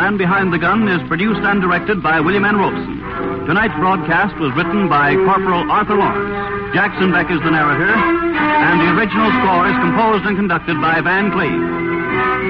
Man Behind the Gun is produced and directed by William N. Robeson. Tonight's broadcast was written by Corporal Arthur Lawrence. Jackson Beck is the narrator, and the original score is composed and conducted by Van Cleve.